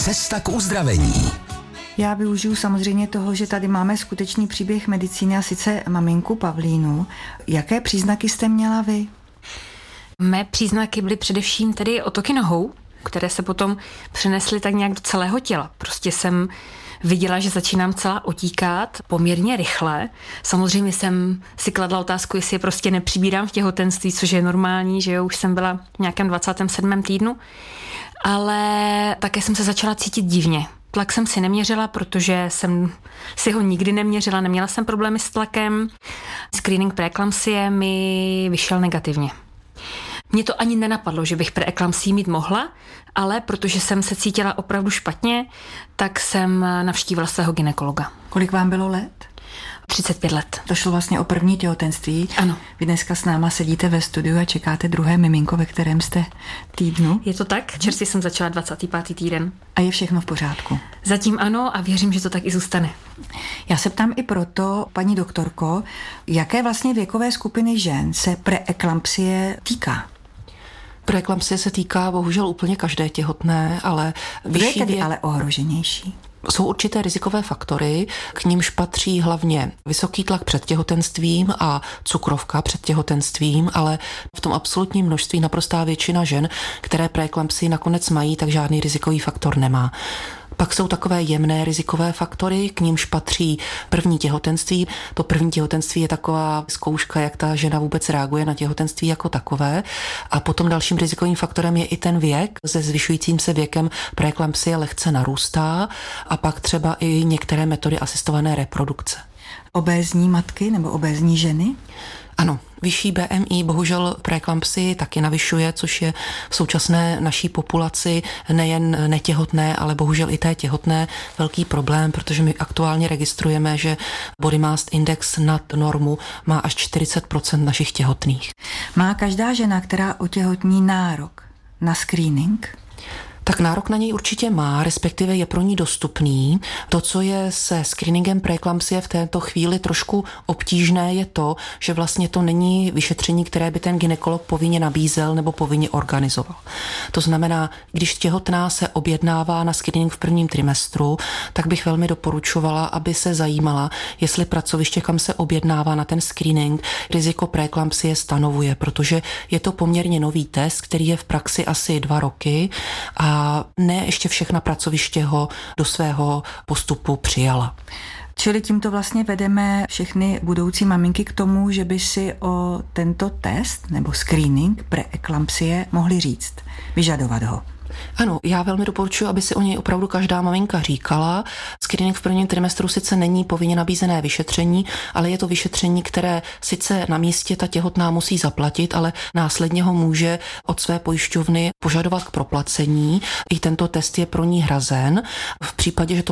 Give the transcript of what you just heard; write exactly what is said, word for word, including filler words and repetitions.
Cesta k uzdravení. Já využiju samozřejmě toho, že tady máme skutečný příběh medicíny a sice maminku Pavlínu. Jaké příznaky jste měla vy? Mé příznaky byly především tedy otoky nohou, které se potom přenesly tak nějak do celého těla. Prostě jsem viděla, že začínám celá otíkat poměrně rychle. Samozřejmě jsem si kladla otázku, jestli je prostě nepřibírám v těhotenství, což je normální, že jo, už jsem byla v nějakém dvacátém sedmém týdnu. Ale také jsem se začala cítit divně. Tlak jsem si neměřila, protože jsem si ho nikdy neměřila, neměla jsem problémy s tlakem. Screening preeklampsie mi vyšel negativně. Mně to ani nenapadlo, že bych preeklampsii mít mohla, ale protože jsem se cítila opravdu špatně, tak jsem navštívila svého gynekologa. Kolik vám bylo let? třicet pět let. To šlo vlastně o první těhotenství. Ano. Vy dneska s náma sedíte ve studiu a čekáte druhé miminko, ve kterém jste týdnu. Je to tak? Čerstvě jsem začala dvacátý pátý týden. A je všechno v pořádku? Zatím ano a věřím, že to tak i zůstane. Já se ptám i proto, paní doktorko, jaké vlastně věkové skupiny žen se preeklampsie týká? Preeklampsie se týká bohužel úplně každé těhotné, ale Kdo je tedy věk... ale ohroženější? Jsou určité rizikové faktory, k nímž patří hlavně vysoký tlak před těhotenstvím a cukrovka před těhotenstvím, ale v tom absolutním množství naprostá většina žen, které preeklampsii nakonec mají, tak žádný rizikový faktor nemá. Pak jsou takové jemné rizikové faktory, k nímž patří první těhotenství. To první těhotenství je taková zkouška, jak ta žena vůbec reaguje na těhotenství jako takové. A potom dalším rizikovým faktorem je i ten věk. Se zvyšujícím se věkem preeklampsie lehce narůstá a pak třeba i některé metody asistované reprodukce. Obézní matky nebo obézní ženy? Ano, vyšší B M I bohužel preeklampsii taky navyšuje, což je v současné naší populaci nejen netěhotné, ale bohužel i té těhotné velký problém, protože my aktuálně registrujeme, že body mass index nad normu má až čtyřicet procent našich těhotných. Má každá žena, která otěhotní, nárok na screening? Tak nárok na něj určitě má, respektive je pro ní dostupný. To, co je se screeningem preeklampsie v této chvíli trošku obtížné, je to, že vlastně to není vyšetření, které by ten gynekolog povinně nabízel nebo povinně organizoval. To znamená, když těhotná se objednává na screening v prvním trimestru, tak bych velmi doporučovala, aby se zajímala, jestli pracoviště, kam se objednává na ten screening, riziko preeklampsie stanovuje, protože je to poměrně nový test, který je v praxi asi dva roky a A ne ještě všechna pracoviště ho do svého postupu přijala. Čili tímto vlastně vedeme všechny budoucí maminky k tomu, že by si o tento test nebo screening preeklampsie mohli říct, vyžadovat ho. Ano, já velmi doporučuji, aby si o něj opravdu každá maminka říkala. Screening v prvním trimestru sice není povinně nabízené vyšetření, ale je to vyšetření, které sice na místě ta těhotná musí zaplatit, ale následně ho může od své pojišťovny požadovat k proplacení. I tento test je pro ní hrazen. V případě, že to